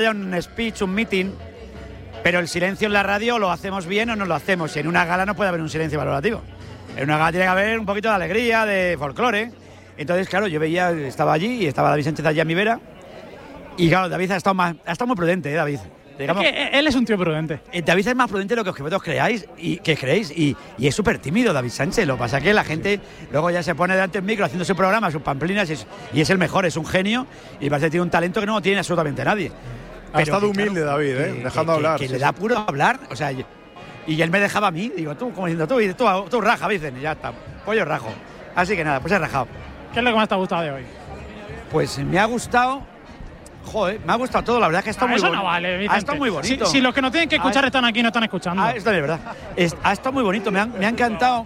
un speech, un meeting, pero el silencio en la radio lo hacemos bien o no lo hacemos. Y en una gala no puede haber un silencio valorativo. En una gala tiene que haber un poquito de alegría, de folclore. Entonces, claro, yo veía, estaba allí y estaba David Sánchez allí a mi vera. Y claro, David ha estado muy prudente, David. Digamos, es que él es un tío prudente. David es más prudente de lo que vosotros creéis y es súper tímido David Sánchez. Lo que pasa es que la gente luego ya se pone delante del micro haciendo su programa, sus pamplinas y es el mejor, es un genio y parece que tiene un talento que no tiene absolutamente nadie. Ha estado humilde, claro, David, dejando hablar. Que le da puro hablar, o sea, y él me dejaba a mí, digo, tú, como diciendo, tú raja, dicen, y ya está, pollo rajo. Así que nada, pues he rajado. ¿Qué es lo que más te ha gustado de hoy? Pues me ha gustado... Joder, me ha gustado todo, la verdad es que está muy bonito. No vale, Vicente. Ha estado muy bonito. Si los que no tienen que escuchar están aquí, no están escuchando. Esto es verdad. Ha estado muy bonito, me ha encantado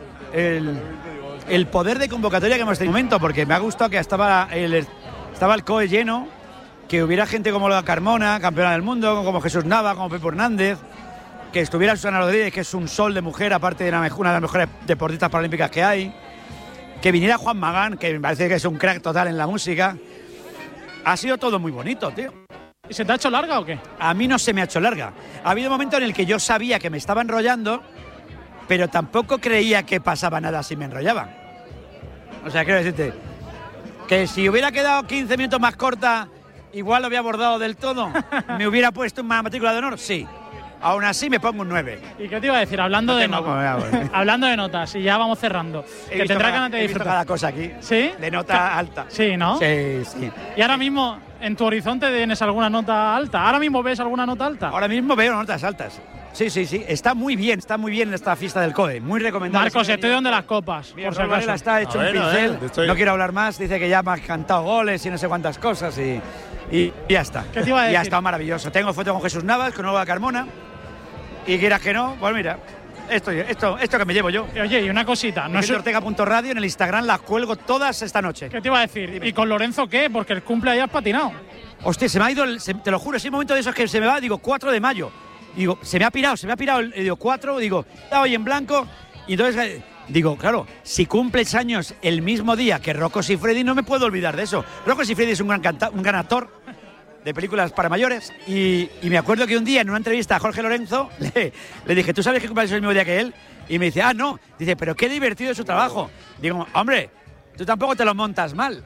el poder de convocatoria que hemos tenido en este momento, porque me ha gustado que estaba el COE lleno, que hubiera gente como la Carmona, campeona del mundo, como Jesús Nava, como Pepe Hernández, que estuviera Susana Rodríguez, que es un sol de mujer, aparte de una de las mejores deportistas paralímpicas que hay, que viniera Juan Magán, que me parece que es un crack total en la música. Ha sido todo muy bonito, tío. ¿Y se te ha hecho larga o qué? A mí no se me ha hecho larga. Ha habido un momento en el que yo sabía que me estaba enrollando, pero tampoco creía que pasaba nada si me enrollaba. O sea, quiero decirte que si hubiera quedado 15 minutos más corta, igual lo había abordado del todo. ¿Me hubiera puesto una matrícula de honor? Sí. Aún así me pongo un 9. ¿Y qué te iba a decir? Hablando de notas, y ya vamos cerrando. Que tendrá ganas de disfrutar. He visto cada cosa aquí. ¿Sí? De nota alta. Sí, ¿no? Sí. Y ahora mismo, ¿en tu horizonte tienes alguna nota alta? ¿Ahora mismo ves alguna nota alta? Ahora mismo veo notas altas. Sí. Está muy bien esta fiesta del COE. Muy recomendable. Marcos, estoy donde las copas. Mira, por si acaso. Está hecho un pincel. No quiero hablar más. Dice que ya me has cantado goles y no sé cuántas cosas y ya está. ¿Qué te iba a decir? Ya está maravilloso. Tengo foto con Jesús Navas, con Nueva Carmona. Y quieras que no, pues mira, esto que me llevo yo. Oye, y una cosita. No es Ortega.radio, en el Instagram las cuelgo todas esta noche. ¿Qué te iba a decir? Dime. ¿Y con Lorenzo qué? Porque el cumple ahí has patinado. Hostia, se me ha ido, te lo juro, es un momento de esos que se me va, digo, 4 de mayo. Digo, se me ha pirado, digo, 4, digo, está hoy en blanco. Y entonces, digo, claro, si cumples años el mismo día que Rocco Siffredi, no me puedo olvidar de eso. Rocco Siffredi es un gran actor de películas para mayores y me acuerdo que un día en una entrevista a Jorge Lorenzo le dije, ¿tú sabes que cumples el mismo día que él? Y me dice, no. Dice, pero qué divertido es su trabajo. Digo, hombre, tú tampoco te lo montas mal.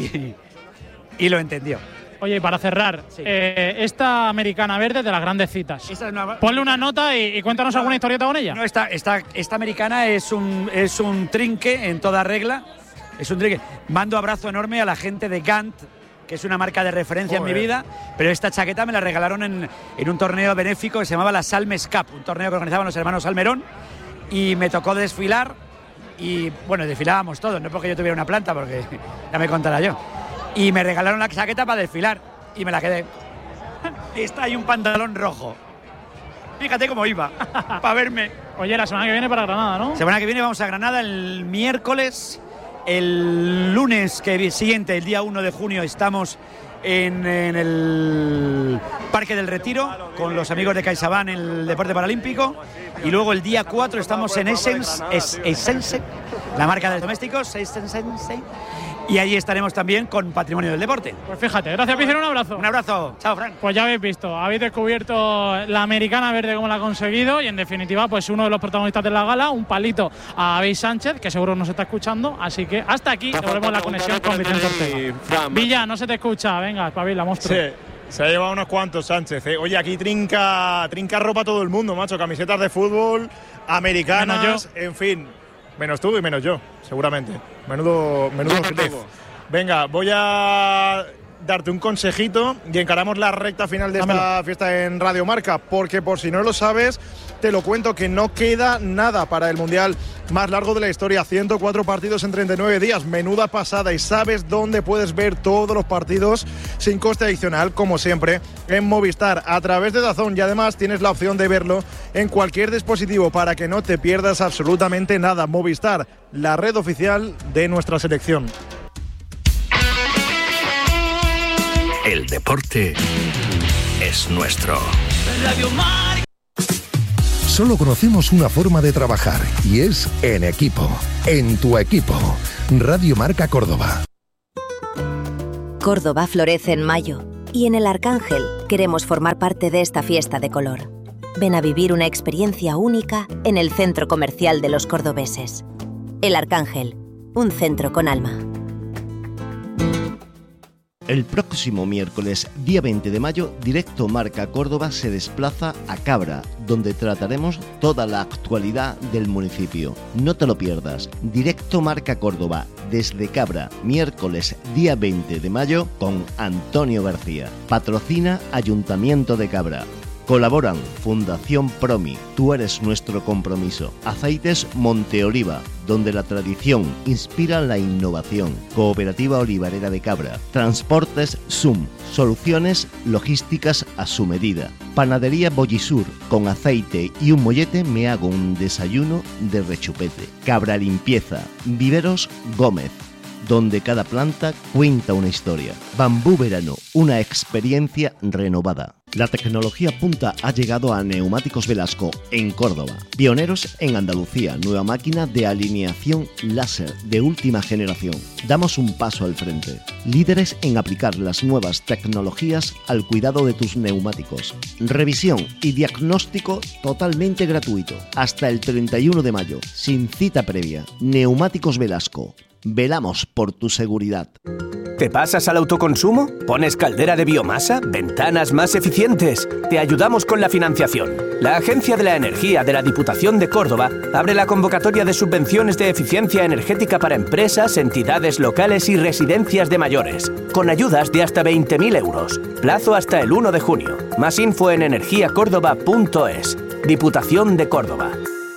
Y lo entendió. Oye, y para cerrar, sí. Esta americana verde de las grandes citas. Ponle una nota y cuéntanos alguna historieta con ella. No, esta americana es un trinque en toda regla. Es un trinque. Mando abrazo enorme a la gente de Gant, que es una marca de referencia en mi vida, pero esta chaqueta me la regalaron en un torneo benéfico que se llamaba la Salmes Cup, un torneo que organizaban los hermanos Salmerón, y me tocó desfilar, y bueno, desfilábamos todos, no porque yo tuviera una planta, porque ya me contará yo, y me regalaron la chaqueta para desfilar, y me la quedé. Está ahí un pantalón rojo. Fíjate cómo iba, para verme. Oye, la semana que viene para Granada, ¿no? Semana que viene vamos a Granada el miércoles. El lunes siguiente, el día 1 de junio, estamos en el Parque del Retiro con los amigos de CaixaBank en el deporte paralímpico, y luego el día 4 estamos en Essence, la marca de domésticos, Essence, y allí estaremos también con Patrimonio del Deporte. Pues fíjate, gracias, Vicente, un abrazo. Un abrazo, chao, Fran. Pues ya habéis visto, habéis descubierto la americana verde, cómo la ha conseguido, y en definitiva, pues uno de los protagonistas de la gala, un palito a David Sánchez, que seguro nos está escuchando, así que hasta aquí volvemos la conexión con Vicente Ortega. Villa, no se te escucha, venga, espabila, monstruo. Sí. Se ha llevado unos cuantos Sánchez, ¿eh? Oye, aquí trinca ropa todo el mundo, macho, camisetas de fútbol, americanas, en fin. Menos tú y menos yo, seguramente. Menudo objetivo. Venga, voy a darte un consejito y encaramos la recta final de esta fiesta en Radio Marca, porque por si no lo sabes, te lo cuento que no queda nada para el Mundial más largo de la historia, 104 partidos en 39 días, menuda pasada. ¿Y sabes dónde puedes ver todos los partidos sin coste adicional? Como siempre, en Movistar, a través de DAZN, y además tienes la opción de verlo en cualquier dispositivo para que no te pierdas absolutamente nada. Movistar, la red oficial de nuestra selección. El deporte es nuestro. Radio Marca. Solo conocemos una forma de trabajar y es en equipo, en tu equipo. Radio Marca Córdoba. Córdoba florece en mayo. Y en el Arcángel queremos formar parte de esta fiesta de color. Ven a vivir una experiencia única en el Centro Comercial de los Cordobeses. El Arcángel, un centro con alma. El próximo miércoles, día 20 de mayo, Directo Marca Córdoba se desplaza a Cabra, donde trataremos toda la actualidad del municipio. No te lo pierdas. Directo Marca Córdoba, desde Cabra, miércoles, día 20 de mayo, con Antonio García. Patrocina Ayuntamiento de Cabra. Colaboran Fundación Promi, Tú eres nuestro compromiso. Aceites Monteoliva, donde la tradición inspira la innovación. Cooperativa Olivarera de Cabra. Transportes Sum, soluciones logísticas a su medida. Panadería Bollisur, con aceite y un mollete me hago un desayuno de rechupete. Cabra Limpieza, Viveros Gómez, donde cada planta cuenta una historia. Bambú Verano, una experiencia renovada. La tecnología punta ha llegado a Neumáticos Velasco, en Córdoba. Pioneros en Andalucía, nueva máquina de alineación láser de última generación. Damos un paso al frente. Líderes en aplicar las nuevas tecnologías al cuidado de tus neumáticos. Revisión y diagnóstico totalmente gratuito. Hasta el 31 de mayo, sin cita previa. Neumáticos Velasco. Velamos por tu seguridad. ¿Te pasas al autoconsumo? ¿Pones caldera de biomasa? ¿Ventanas más eficientes? Te ayudamos con la financiación. La Agencia de la Energía de la Diputación de Córdoba abre la convocatoria de subvenciones de eficiencia energética para empresas, entidades locales y residencias de mayores, con ayudas de hasta 20.000 euros. Plazo hasta el 1 de junio. Más info en energiacórdoba.es. Diputación de Córdoba.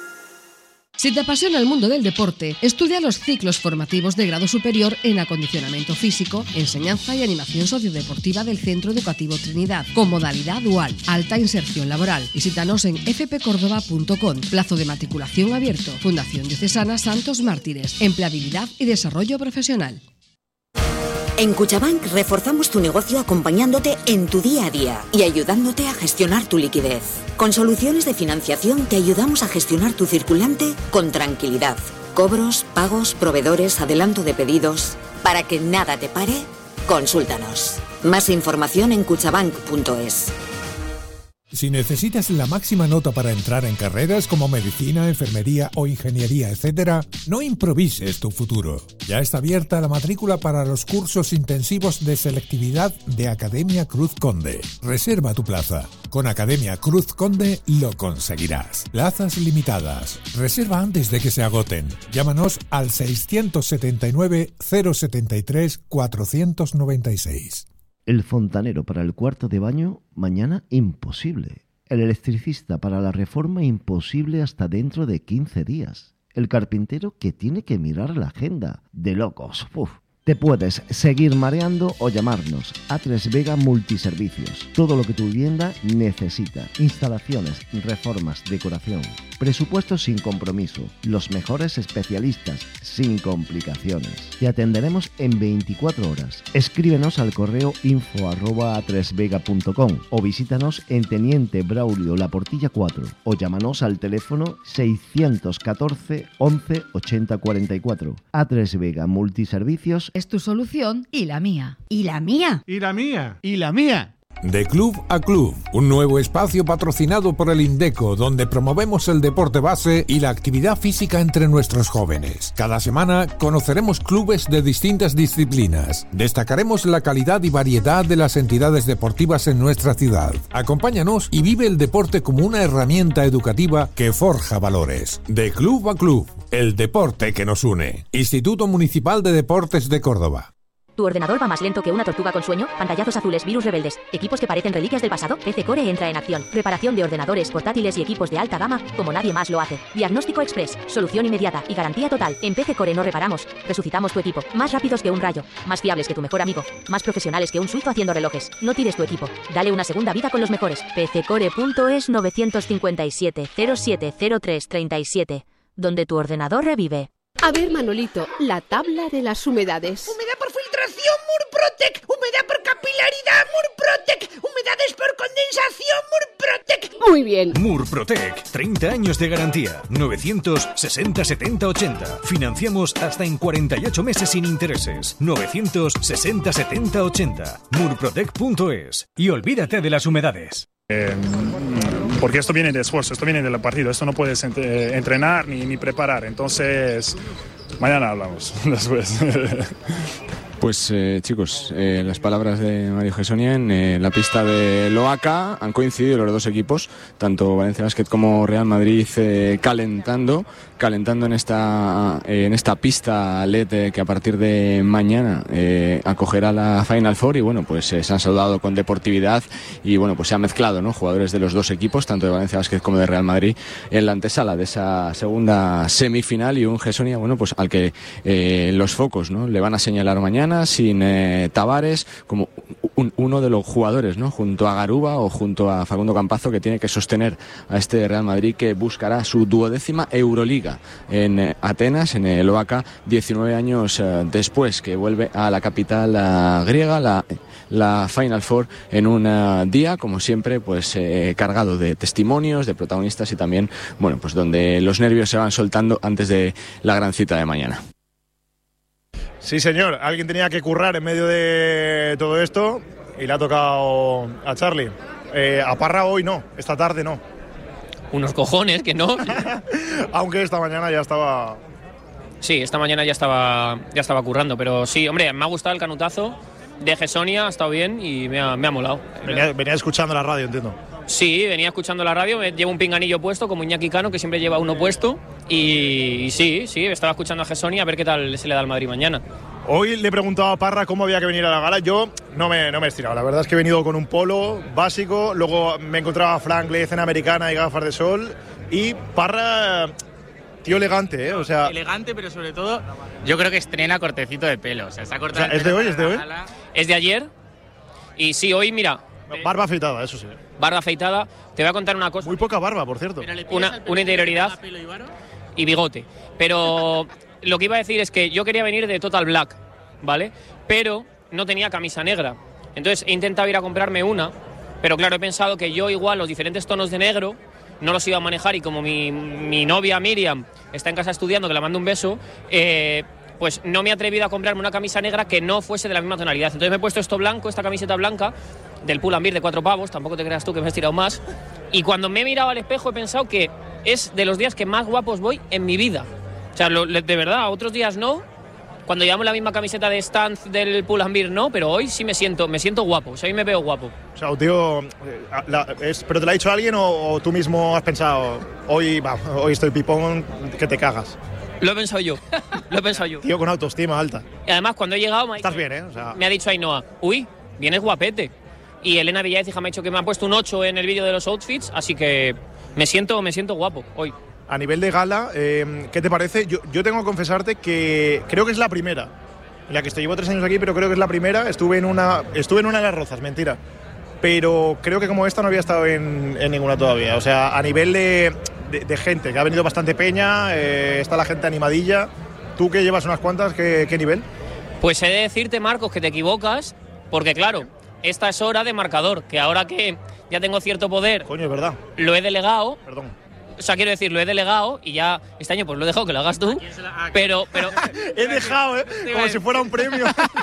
Si te apasiona el mundo del deporte, estudia los ciclos formativos de grado superior en acondicionamiento físico, enseñanza y animación sociodeportiva del Centro Educativo Trinidad, con modalidad dual, alta inserción laboral. Visítanos en fpcordoba.com. Plazo de matriculación abierto. Fundación Diocesana Santos Mártires. Empleabilidad y desarrollo profesional. En Cuchabank reforzamos tu negocio acompañándote en tu día a día y ayudándote a gestionar tu liquidez. Con soluciones de financiación te ayudamos a gestionar tu circulante con tranquilidad. Cobros, pagos, proveedores, adelanto de pedidos. Para que nada te pare, consúltanos. Más información en cuchabank.es. Si necesitas la máxima nota para entrar en carreras como medicina, enfermería o ingeniería, etc., no improvises tu futuro. Ya está abierta la matrícula para los cursos intensivos de selectividad de Academia Cruz Conde. Reserva tu plaza. Con Academia Cruz Conde lo conseguirás. Plazas limitadas. Reserva antes de que se agoten. Llámanos al 679 073 496. El fontanero para el cuarto de baño, mañana imposible. El electricista para la reforma, imposible hasta dentro de 15 días. El carpintero que tiene que mirar la agenda. De locos. Uf. Te puedes seguir mareando o llamarnos. A3 Vega Multiservicios. Todo lo que tu vivienda necesita. Instalaciones, reformas, decoración. Presupuestos sin compromiso. Los mejores especialistas, sin complicaciones. Te atenderemos en 24 horas. Escríbenos al correo info@a3vega.com o visítanos en Teniente Braulio La Portilla 4 o llámanos al teléfono 614 11 80 44. A3 Vega Multiservicios es tu solución y la mía. ¿Y la mía? ¿Y la mía? ¿Y la mía? De Club a Club, un nuevo espacio patrocinado por el Indeco, donde promovemos el deporte base y la actividad física entre nuestros jóvenes. Cada semana conoceremos clubes de distintas disciplinas. Destacaremos la calidad y variedad de las entidades deportivas en nuestra ciudad. Acompáñanos y vive el deporte como una herramienta educativa que forja valores. De Club a Club, el deporte que nos une. Instituto Municipal de Deportes de Córdoba. ¿Tu ordenador va más lento que una tortuga con sueño? Pantallazos azules, virus rebeldes, equipos que parecen reliquias del pasado. PC Core entra en acción. Reparación de ordenadores, portátiles y equipos de alta gama como nadie más lo hace. Diagnóstico express, solución inmediata y garantía total. En PC Core no reparamos, resucitamos tu equipo. Más rápidos que un rayo, más fiables que tu mejor amigo, más profesionales que un suizo haciendo relojes. No tires tu equipo, dale una segunda vida con los mejores. pccore.es 957 0703 37, donde tu ordenador revive. A ver, Manolito, la tabla de las humedades. Humedad por filtración, Murprotec. Humedad por capilaridad, Murprotec. Humedades por condensación, Murprotec. Muy bien. Murprotec, 30 años de garantía. 960 70 80. Financiamos hasta en 48 meses sin intereses. 960 70 80. Murprotec.es. Y olvídate de las humedades. Porque esto viene de esfuerzo, esto viene del partido. Esto no puedes entrenar ni preparar. Entonces, mañana hablamos después. Pues chicos, las palabras de Mario Gessonia en la pista de Loaca. Han coincidido los dos equipos, tanto Valencia Basket como Real Madrid, calentando en esta pista LED que a partir de mañana acogerá la Final Four. Y bueno, pues se han saludado con deportividad y bueno, pues se ha mezclado, ¿no?, jugadores de los dos equipos, tanto de Valencia Basket como de Real Madrid, en la antesala de esa segunda semifinal. Y un Gessonia, bueno, pues al que los focos, ¿no?, le van a señalar mañana sin Tavares como uno de los jugadores, ¿no?, junto a Garuba o junto a Facundo Campazzo, que tiene que sostener a este Real Madrid, que buscará su 12ª Euroliga en Atenas, en el Oaca, 19 años después, que vuelve a la capital griega. La Final Four en un día, como siempre, pues cargado de testimonios, de protagonistas y también, bueno, pues donde los nervios se van soltando antes de la gran cita de mañana. Sí, señor. Alguien tenía que currar en medio de todo esto y le ha tocado a Charlie. A Parra hoy no, esta tarde no. Unos cojones, que no. Aunque esta mañana ya estaba... Sí, esta mañana ya estaba currando, pero sí, hombre, me ha gustado el canutazo de Gessonia, ha estado bien y me ha molado. Venía escuchando la radio, entiendo. Sí, venía escuchando la radio, llevo un pinganillo puesto, como Iñaki Cano, que siempre lleva uno puesto, y sí, estaba escuchando a Gessonia a ver qué tal se le da al Madrid mañana. Hoy le he preguntado a Parra cómo había que venir a la gala. Yo no me he estirado, la verdad es que he venido con un polo básico, luego me encontraba a Frank, le cena americana y gafas de sol, y Parra... Tío elegante, o sea... Elegante, pero sobre todo, yo creo que estrena cortecito de pelo. O sea, se ha cortado. O sea, ¿es de hoy? Es de ayer. Y sí, hoy, mira... Barba afeitada, eso sí. Barba afeitada. Te voy a contar una cosa. Muy poca barba, por cierto. Una interioridad y bigote. Pero lo que iba a decir es que yo quería venir de Total Black, ¿vale? Pero no tenía camisa negra. Entonces he intentado ir a comprarme una, pero claro, he pensado que yo igual los diferentes tonos de negro no los iba a manejar, y como mi novia Miriam está en casa estudiando, que le mando un beso, pues no me he atrevido a comprarme una camisa negra que no fuese de la misma tonalidad. Entonces me he puesto esto blanco, esta camiseta blanca del Pull & Bear de 4 pavos, tampoco te creas tú que me has tirado más, y cuando me he mirado al espejo he pensado que es de los días que más guapos voy en mi vida. O sea, de verdad, otros días no, cuando llevamos la misma camiseta de Stanz del Pull & Bear no, pero hoy sí me siento guapo, o sea, hoy me veo guapo. O sea, tío, ¿pero te lo ha dicho alguien o tú mismo has pensado, hoy estoy pipón, que te cagas? Lo he pensado yo. Tío con autoestima alta. Y además, cuando he llegado... Estás bien, ¿eh? O sea... Me ha dicho Ainhoa, uy, vienes guapete. Y Elena Villaez, hija, me ha dicho que me ha puesto un 8 en el vídeo de los outfits, así que me siento guapo hoy. A nivel de gala, ¿qué te parece? Yo tengo que confesarte que creo que es la primera, en la que llevo 3 años aquí, pero creo que es la primera. Estuve en una de las Rozas, mentira. Pero creo que como esta no había estado en ninguna todavía. O sea, a nivel de gente, que ha venido bastante peña, está la gente animadilla. Tú que llevas unas cuantas, ¿qué nivel? Pues he de decirte, Marcos, que te equivocas, porque claro, esta es hora de marcador, que ahora que ya tengo cierto poder... Coño, es verdad. Lo he delegado. Perdón. O sea, quiero decir, lo he delegado y ya este año pues lo he dejado que lo hagas tú, pero... He dejado, como si fuera un premio.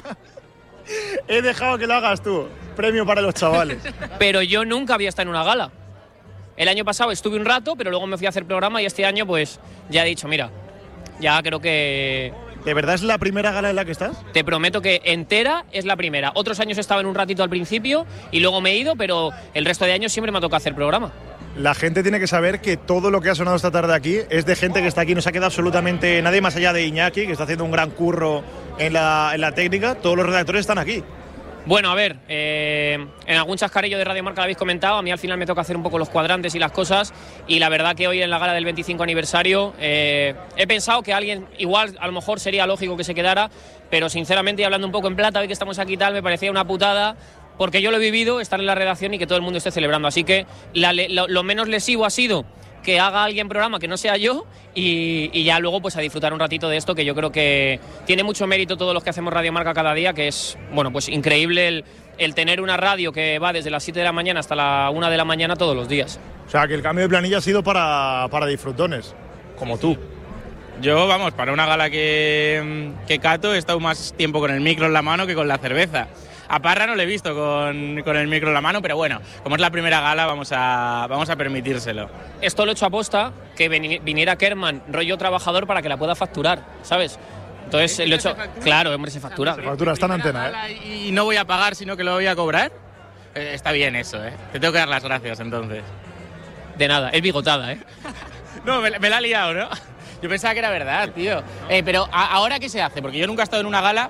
He dejado que lo hagas tú. Premio para los chavales. Pero yo nunca había estado en una gala. El año pasado estuve un rato, pero luego me fui a hacer programa y este año pues ya he dicho, mira, ya creo que... ¿De verdad es la primera gala en la que estás? Te prometo que entera es la primera. Otros años estaba en un ratito al principio y luego me he ido, pero el resto de años siempre me ha tocado hacer programa. La gente tiene que saber que todo lo que ha sonado esta tarde aquí es de gente que está aquí, no se ha quedado absolutamente nadie más allá de Iñaki, que está haciendo un gran curro en la técnica. Todos los redactores están aquí. Bueno, a ver, en algún chascarrillo de Radio Marca lo habéis comentado, a mí al final me toca hacer un poco los cuadrantes y las cosas, y la verdad que hoy en la gala del 25 aniversario he pensado que alguien, igual a lo mejor sería lógico que se quedara, pero sinceramente, y hablando un poco en plata, hoy que estamos aquí tal, me parecía una putada, porque yo lo he vivido, estar en la redacción y que todo el mundo esté celebrando, así que lo menos lesivo ha sido que haga alguien programa que no sea yo y ya luego pues a disfrutar un ratito de esto, que yo creo que tiene mucho mérito todos los que hacemos Radio Marca cada día, que es, bueno, pues increíble el tener una radio que va desde las 7 de la mañana hasta la 1 de la mañana todos los días. O sea, que el cambio de planilla ha sido para disfrutones, como tú. Yo, vamos, para una gala que cato, he estado más tiempo con el micro en la mano que con la cerveza. A Parra no lo he visto con el micro en la mano, pero bueno, como es la primera gala, vamos a permitírselo. Esto lo he hecho a posta, que viniera Kerman, rollo trabajador, para que la pueda facturar, ¿sabes? Entonces lo he hecho. Claro, hombre, se factura. Se factura, está en antena, ¿eh? Y no voy a pagar, sino que lo voy a cobrar. Está bien eso, ¿eh? Te tengo que dar las gracias, entonces. De nada, es bigotada, ¿eh? No, me la ha liado, ¿no? Yo pensaba que era verdad, tío. Pero ¿ahora qué se hace? Porque yo nunca he estado en una gala.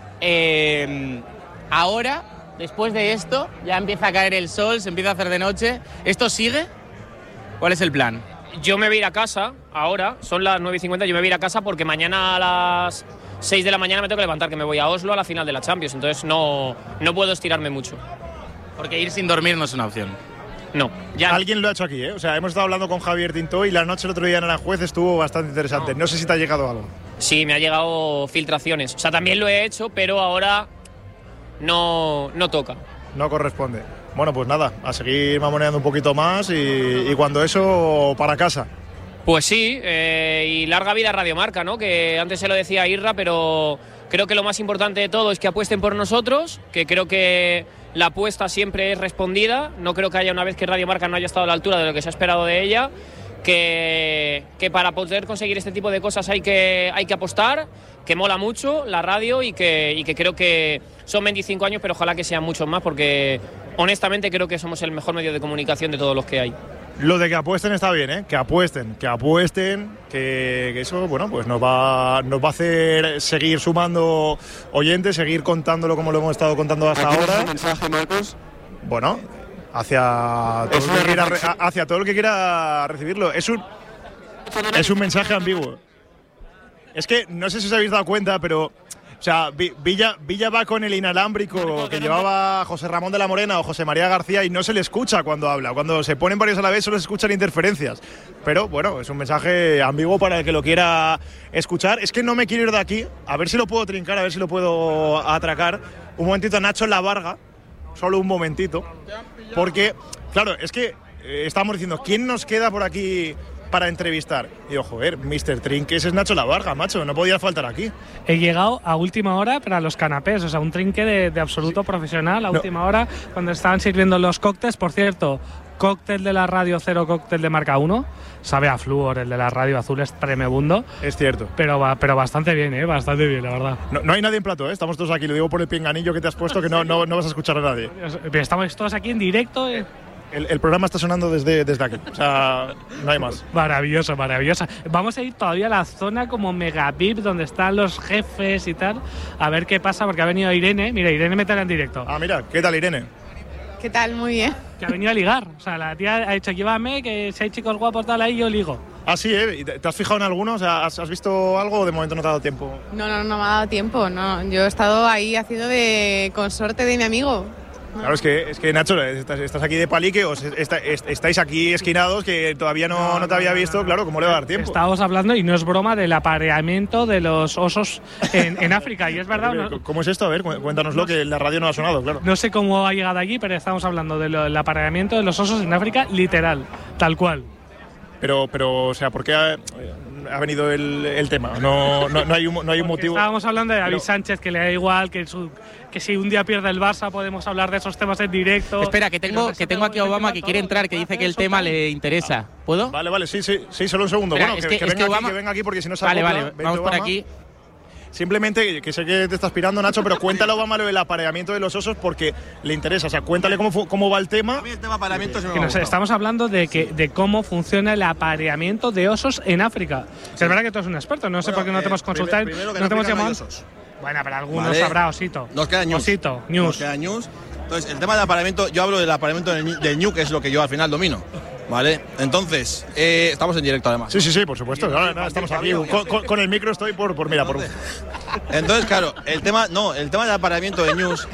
Ahora, después de esto, ya empieza a caer el sol, se empieza a hacer de noche. ¿Esto sigue? ¿Cuál es el plan? Yo me voy a ir a casa ahora, son las 9:50, yo me voy a ir a casa porque mañana a las 6 de la mañana me tengo que levantar, que me voy a Oslo a la final de la Champions, entonces no puedo estirarme mucho. Porque ir sin dormir no es una opción. No, ya. Alguien lo ha hecho aquí, ¿eh? O sea, hemos estado hablando con Javier Tintó y la noche el otro día en Aranjuez estuvo bastante interesante. No sé si te ha llegado algo. Sí, me ha llegado filtraciones. O sea, también lo he hecho, pero ahora no toca. No corresponde. Bueno, pues nada, a seguir mamoneando un poquito más y cuando eso, para casa. Pues sí, y larga vida Radio Marca, ¿no? Que antes se lo decía Irra, pero creo que lo más importante de todo es que apuesten por nosotros, que creo que la apuesta siempre es respondida. No creo que haya una vez que Radio Marca no haya estado a la altura de lo que se ha esperado de ella. Que para poder conseguir este tipo de cosas hay que apostar, que mola mucho la radio y que creo que son 25 años, pero ojalá que sean muchos más, porque honestamente creo que somos el mejor medio de comunicación de todos los que hay. Lo de que apuesten está bien, ¿eh? Que apuesten, que eso, bueno, pues nos va a hacer seguir sumando oyentes, seguir contándolo como lo hemos estado contando hasta ahora. ¿Un mensaje, Marcos? Bueno, hacia todo el que quiera recibirlo. Es un mensaje ambiguo. Es que no sé si os habéis dado cuenta, pero o sea, Villa va con el inalámbrico que llevaba José Ramón de la Morena o José María García y no se le escucha cuando habla. Cuando se ponen varios a la vez solo se escuchan interferencias. Pero bueno, es un mensaje ambiguo para el que lo quiera escuchar. Es que no me quiero ir de aquí, a ver si lo puedo trincar, a ver si lo puedo atracar. Un momentito a Nacho La Varga, solo un momentito. Porque, claro, es que estamos diciendo, ¿quién nos queda por aquí para entrevistar? Y digo, joder, Mr. Trinques es Nacho La Varga, macho, no podía faltar aquí. He llegado a última hora para los canapés, o sea, un trinque de absoluto profesional a última hora, cuando estaban sirviendo los cócteles. Por cierto, cóctel de la Radio Cero, cóctel de Marca 1, sabe a flúor, el de la Radio Azul es tremebundo. Es cierto. Pero bastante bien, bastante bien, la verdad. No hay nadie en plato, estamos todos aquí, lo digo por el pinganillo que te has puesto, que no vas a escuchar a nadie. Estamos todos aquí en directo. El programa está sonando desde aquí, o sea, no hay más. Maravilloso, maravillosa. Vamos a ir todavía a la zona como mega VIP, donde están los jefes y tal, a ver qué pasa, porque ha venido Irene. Mira, Irene métela en directo. Ah, mira, ¿qué tal, Irene? ¿Qué tal? Muy bien. Que ha venido a ligar. O sea, la tía ha dicho, llévame, que si hay chicos guapos tal ahí, yo ligo. Ah, sí, ¿eh? ¿Te has fijado en algunos? O sea, ¿has visto algo o de momento no te ha dado tiempo? No me ha dado tiempo, no. Yo he estado ahí haciendo de consorte de mi amigo. Claro, es que Nacho, estás aquí de palique, estáis aquí esquinados, que todavía no te había visto, claro, ¿cómo le va a dar tiempo? Estábamos hablando, y no es broma, del apareamiento de los osos en África, y es verdad. ¿No? ¿Cómo es esto? A ver, cuéntanoslo, que la radio no ha sonado, claro. No sé cómo ha llegado allí, pero estamos hablando del apareamiento de los osos en África, literal, tal cual. Pero o sea, ¿por qué ha venido el tema? No hay un motivo. Estábamos hablando de David Sánchez, que le da igual, que si un día pierde el Barça podemos hablar de esos temas en directo. Espera, que tengo aquí a Obama que quiere entrar, que dice que el tema le interesa. ¿Puedo? Vale, sí, solo un segundo. Espera, bueno, que venga aquí porque si no se acopla. Vale, vamos por aquí. Simplemente, que sé que te estás pirando, Nacho, pero cuéntale a Obama lo del apareamiento de los osos porque le interesa. O sea, cuéntale cómo va el tema. A mí el tema apareamiento se me gusta. Estamos hablando de cómo funciona el apareamiento de osos en África. Sí. Es verdad que tú eres un experto, no sé por qué no te hemos consultado. Primero que no te hemos llamado. Bueno, pero algunos sabrá, Osito. Nos queda news. Osito, news. Nos queda news. Entonces, el tema del apareamiento, yo hablo del apareamiento del Ñu, que es lo que yo al final domino. Vale, entonces, estamos en directo además. Sí, por supuesto. Estamos aquí. Con el micro estoy por Entonces, claro, el tema del apareamiento de Ñus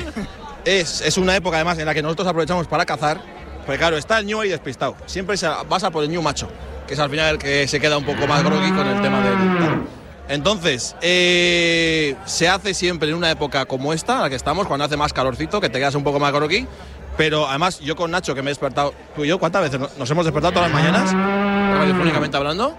es una época además en la que nosotros aprovechamos para cazar. Porque claro, está el Ñu ahí despistado. Siempre se pasa por el Ñu macho. que es al final el que se queda un poco más groggy con el tema del... Entonces, se hace siempre en una época como esta, en la que estamos, cuando hace más calorcito, que te quedas un poco más groggy. Pero además, yo con Nacho, que me he despertado, tú y yo, ¿cuántas veces nos hemos despertado todas las mañanas? Radiofónicamente hablando.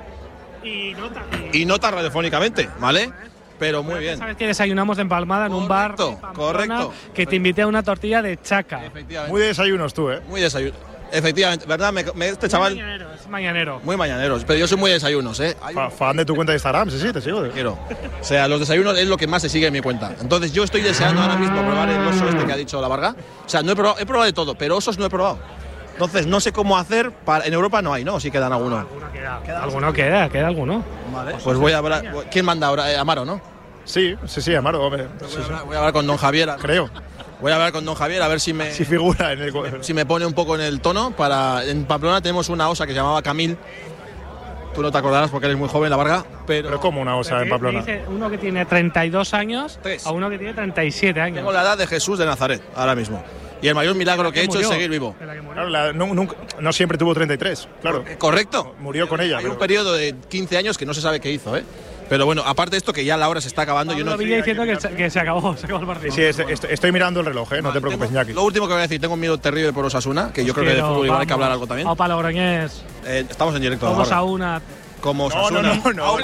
Y no tan radiofónicamente, ¿vale? Pero muy bien. Sabes que desayunamos de empalmada en un bar. Correcto. Que te invité a una tortilla de chaca. Muy de desayunos tú, ¿eh? Muy desayuno. Efectivamente, ¿verdad? Este chaval. Es mañanero. Muy mañaneros, pero yo soy muy de desayunos, ¿eh? Fan de tu cuenta de Instagram, sí, te sigo. Quiero. O sea, los desayunos es lo que más se sigue en mi cuenta. Entonces yo estoy deseando ahora mismo probar el oso este que ha dicho la Varga. O sea, no he probado de todo, pero osos no he probado. Entonces no sé cómo hacer. En Europa no hay, ¿no? ¿O sí quedan alguno? Alguno queda alguno. Vale. Pues voy a hablar. ¿Quién manda ahora? Amaro, ¿no? Sí, Amaro, hombre. Voy a hablar con don Javier. Creo. Voy a hablar con don Javier a ver si me figura en si me pone un poco en el tono. En Pamplona tenemos una osa que se llamaba Camil. Tú no te acordarás porque eres muy joven, la Varga. Pero ¿cómo una osa en Pamplona? Dice uno que tiene 32 años a uno que tiene 37 años. Tengo la edad de Jesús de Nazaret ahora mismo. Y el mayor milagro que he hecho es seguir vivo. Claro, no siempre tuvo 33, claro. Correcto. Murió con ella. Hay un periodo de 15 años que no se sabe qué hizo, ¿eh? Pero bueno, aparte de esto, que ya la hora se está acabando. Yo no venía diciendo que se acabó el partido. Sí, estoy mirando el reloj, no te preocupes, Iñaki. Lo último que voy a decir, tengo un miedo terrible por Osasuna, que yo creo que de fútbol igual hay que hablar algo también. Opa, Logroñés. Estamos en directo. Vamos a una. Como Osasuna. No,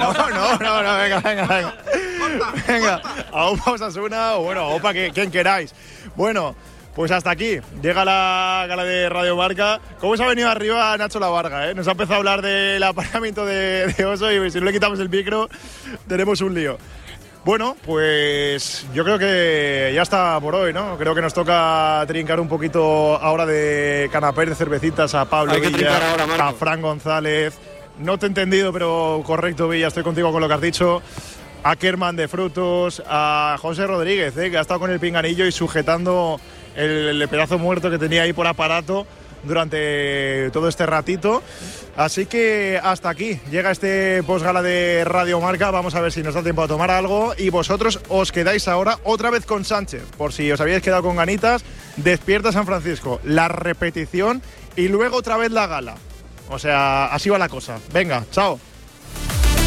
venga. Venga, a Opa Osasuna o bueno, a Opa quien queráis. Bueno, pues hasta aquí llega la gala de Radio Marca. ¿Cómo se ha venido arriba Nacho La Varga, eh? Nos ha empezado a hablar del apareamiento de oso y si no le quitamos el micro tenemos un lío. Bueno, pues yo creo que ya está por hoy, ¿no? Creo que nos toca trincar un poquito ahora de canapés, de cervecitas a Pablo Villa, ahora, a Fran González. No te he entendido, pero correcto, Villa, estoy contigo con lo que has dicho. A Kerman de Frutos, a José Rodríguez, que ha estado con el pinganillo y sujetando el pedazo muerto que tenía ahí por aparato durante todo este ratito. Así que hasta aquí llega este postgala de Radio Marca. Vamos a ver si nos da tiempo a tomar algo y vosotros os quedáis ahora otra vez con Sánchez, por si os habíais quedado con ganitas. Despierta San Francisco, la repetición y luego otra vez la gala. O sea, así va la cosa. Venga, chao.